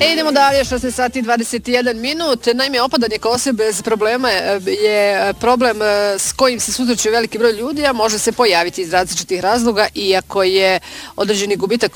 Idemo dalje, 16 sati i 21 minut. Naime, opadanje kose bez problema je problem s kojim se susreće veliki broj ljudi, a može se pojaviti iz različitih razloga, iako je određeni gubitak